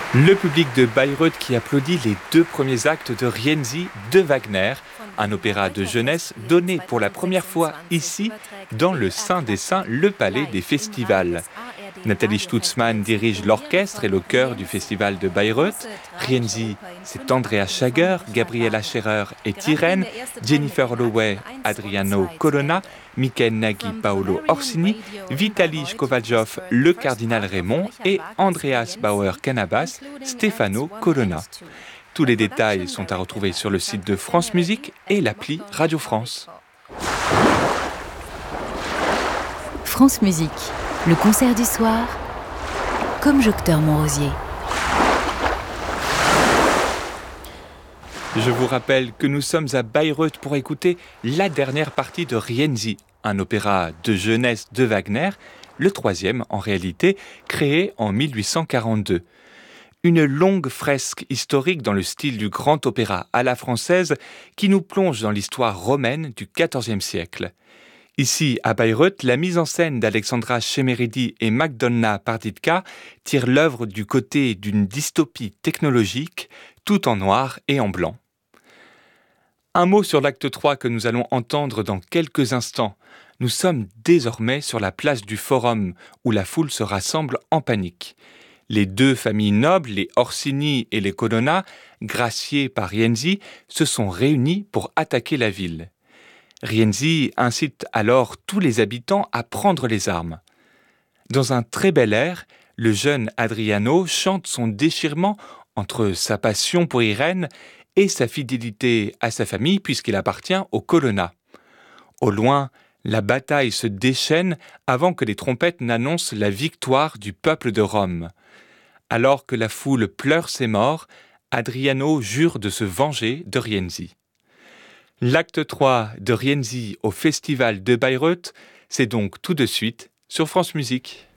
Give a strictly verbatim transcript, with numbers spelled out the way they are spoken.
Le public de Bayreuth qui applaudit les deux premiers actes de Rienzi de Wagner, un opéra de jeunesse donné pour la première fois ici, dans le Saint des Saints, le Palais des Festivals. Nathalie Stutzmann dirige l'orchestre et le chœur du Festival de Bayreuth. Rienzi, c'est Andrea Schager, Gabriela Scherer et Tyrène, Jennifer Holloway, Adriano Colonna, Michael Nagy, Paolo Orsini, Vitaly Shkovaljov, le cardinal Raymond et Andreas Bauer-Cannabas, Stefano Colonna. Tous les détails sont à retrouver sur le site de France Musique et l'appli Radio France. France Musique, le concert du soir, comme Jocteur Montrosier. Je vous rappelle que nous sommes à Bayreuth pour écouter la dernière partie de Rienzi, un opéra de jeunesse de Wagner, le troisième en réalité, créé en mille huit cent quarante-deux. Une longue fresque historique dans le style du grand opéra à la française qui nous plonge dans l'histoire romaine du quatorzième siècle. Ici, à Bayreuth, la mise en scène d'Alexandra Chemeridi et Magdolna Parditka tire l'œuvre du côté d'une dystopie technologique, tout en noir et en blanc. Un mot sur l'acte trois que nous allons entendre dans quelques instants. Nous sommes désormais sur la place du Forum, où la foule se rassemble en panique. Les deux familles nobles, les Orsini et les Colonna, graciées par Rienzi, se sont réunies pour attaquer la ville. Rienzi incite alors tous les habitants à prendre les armes. Dans un très bel air, le jeune Adriano chante son déchirement entre sa passion pour Irène et sa fidélité à sa famille puisqu'il appartient aux Colonna. Au loin, la bataille se déchaîne avant que les trompettes n'annoncent la victoire du peuple de Rome. Alors que la foule pleure ses morts, Adriano jure de se venger de Rienzi. L'acte trois de Rienzi au Festival de Bayreuth, c'est donc tout de suite sur France Musique.